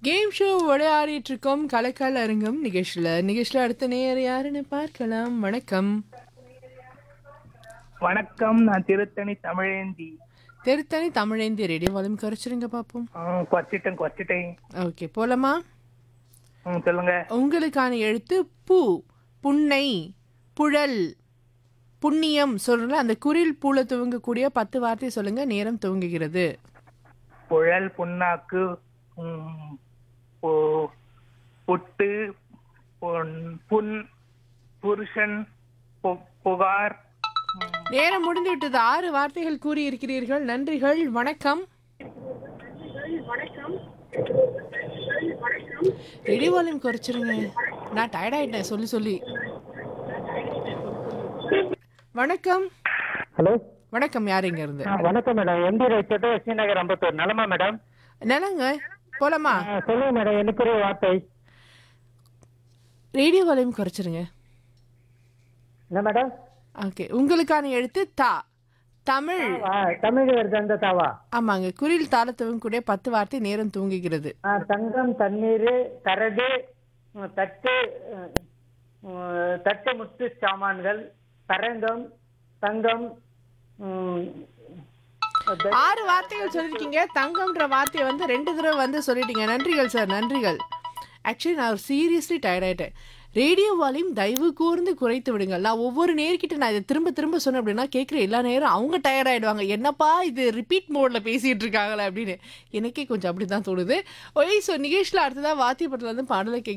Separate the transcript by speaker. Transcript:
Speaker 1: Game show விளையாடிட்டு இருக்கோம் கலக்கல் அரங்கம் நிகழ்ச்சியில் அடுத்த நேயர் யாருன்னு பார்க்கலாம். வணக்கம்.
Speaker 2: வணக்கம். நான் திருத்தணி தமிழேந்தி.
Speaker 1: திருத்தணி தமிழேந்தி ரேடியோ வால்யூம் குறைச்சிருங்க பார்ப்போம்.
Speaker 2: குறைச்சிட்டேன்.
Speaker 1: ஓகே, போலாமா?
Speaker 2: சொல்லுங்க.
Speaker 1: உங்களுக்கான எழுத்து பூ, புன்னை, புழல், புண்ணியம் சொல்றல அந்த குரில் பூல துவங்கக்கூடிய 10 வார்த்தை சொல்லுங்க. நேரம் துவங்குகிறது.
Speaker 2: புழல், புண்ணாக்கு, புட்டு, புன், புருஷன், புகார்.
Speaker 1: நேரம் முடிந்து விட்டது. 6 வார்த்தைகள் கூறி இருக்கிறீர்கள். நன்றிகள். வணக்கம். Radio volume குறைச்சிருங்க. நான் டயர்ட் ஆயிட்டேன் சொல்லி சொல்லி. வணக்கம்.
Speaker 3: ஹலோ,
Speaker 1: வணக்கம். யார் இங்க இருந்து?
Speaker 3: வணக்கம் madam. MP right Srinagar Ambattur. நலமா மேடம்?
Speaker 1: நிலங்க போலாமா?
Speaker 3: சொல்லுங்க மேடம். எனக்கு ஒரு வார்த்தை.
Speaker 1: Radio volume குறைச்சிருங்க.
Speaker 3: என்ன மேடம்?
Speaker 1: ஓகே, உங்களுக்கான எழுத்து தா, தமிழ்.
Speaker 3: தமிழ் வருது அந்த தாவா?
Speaker 1: ஆமாங்க, குரில் தாளத்துவம் கூடிய 10 வார்த்தை. நேரம் தூங்குகிறது.
Speaker 3: தங்கம், தண்ணீர், கரடு, தட்டு, தட்டு முட்டு சாமான்கள், தரங்கம், தங்கம்.
Speaker 1: 6 வார்த்தைகள் சொல்லிருக்கீங்க. தங்கம்ன்ற வார்த்தையை 2 தடவை சொல்லிட்டீங்க. நன்றிகள் சார், நன்றிகள். ஆக்சுவலி நான் சீரியஸ்லி டயர்ட் ஆயிட்டேன். ரேடியோ வால்யூம் தயவு கூர்ந்து குறைத்து விடுங்கள். நான் ஒவ்வொரு நேர்கிட்ட நான் இதை திரும்ப திரும்ப சொன்னேன் அப்படின்னா கேட்குற எல்லா நேரம் அவங்க டயர்ட் ஆயிடுவாங்க. என்னப்பா இது ரிப்பீட் மோட்ல பேசிட்டு இருக்காங்களே அப்படின்னு எனக்கே கொஞ்சம் அப்படி தான் தோணுது. ஸோ நிகழ்ச்சியில் அடுத்ததாக வாத்தியப்பட்டில் பாடலை